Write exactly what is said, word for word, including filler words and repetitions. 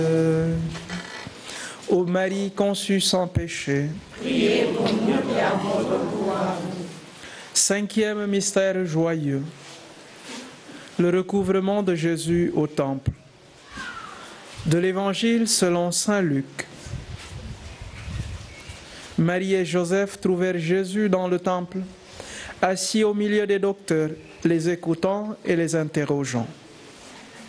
Ô Marie conçue sans péché. Priez pour nous qui avons recours. Cinquième mystère joyeux. Le recouvrement de Jésus au temple. De l'Évangile selon saint Luc. Marie et Joseph trouvèrent Jésus dans le temple, assis au milieu des docteurs, les écoutant et les interrogeant.